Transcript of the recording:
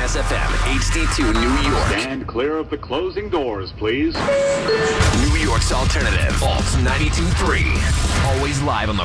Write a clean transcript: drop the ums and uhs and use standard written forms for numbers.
Kiss FM, HD2 New York. Stand clear of the closing doors, please. New York's alternative, Alt 92.3. Always live on the